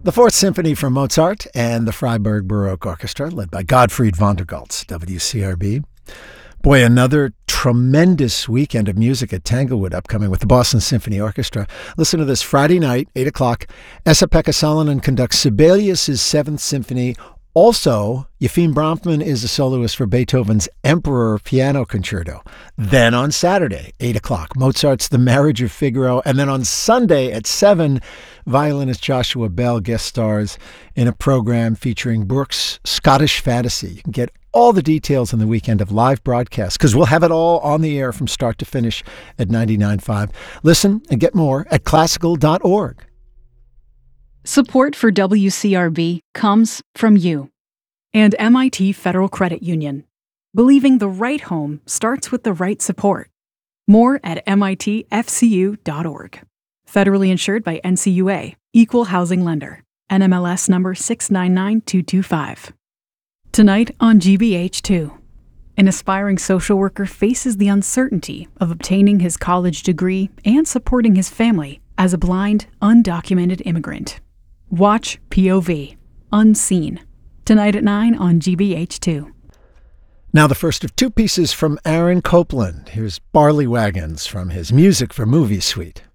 The Fourth Symphony from Mozart and the Freiburg Baroque Orchestra, led by Gottfried Vondergaltz, WCRB. Boy, another tremendous weekend of music at Tanglewood upcoming with the Boston Symphony Orchestra. Listen to this, Friday night, 8 o'clock, Esa-Pekka Salonen conducts Sibelius' Seventh Symphony. Also, Yefim Bronfman is a soloist for Beethoven's Emperor Piano Concerto. Then on Saturday, 8 o'clock, Mozart's The Marriage of Figaro. And then on Sunday at 7, violinist Joshua Bell guest stars in a program featuring Brooks' Scottish Fantasy. You can get all the details on the weekend of live broadcasts because we'll have it all on the air from start to finish at 99.5. Listen and get more at classical.org. Support for WCRB comes from you and MIT Federal Credit Union. Believing the right home starts with the right support. More at mitfcu.org. Federally insured by NCUA, Equal Housing Lender, NMLS number 699225. Tonight on GBH2, an aspiring social worker faces the uncertainty of obtaining his college degree and supporting his family as a blind, undocumented immigrant. Watch POV, Unseen, tonight at 9 on GBH2. Now the first of two pieces from Aaron Copland. Here's Barley Wagons from his Music for Movies suite.